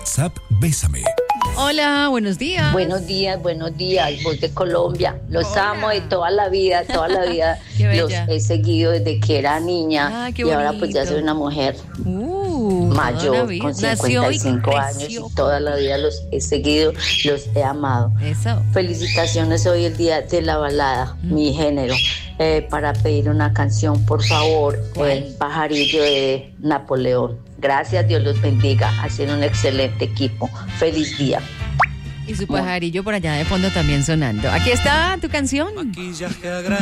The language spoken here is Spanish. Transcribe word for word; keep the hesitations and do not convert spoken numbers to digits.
WhatsApp Bésame. Hola, buenos días. Buenos días, buenos días, voz de Colombia. Los Hola. amo de toda la vida, toda la vida. Qué Los bella. he seguido desde que era niña Ah, qué y ahora pues ya bonito. soy una mujer Uh, toda mayor la vida. con cincuenta y cinco Nació y años creció. y toda la vida los he seguido, los he amado. Eso. Felicitaciones hoy el día de la balada, mm. mi género, eh, para pedir una canción, por favor, ¿Cuál? El pajarillo de Napoleón. Gracias, Dios los bendiga, hacen un excelente equipo. Feliz día. Y su pajarillo por allá de fondo también sonando. Aquí está tu canción. Maquillaje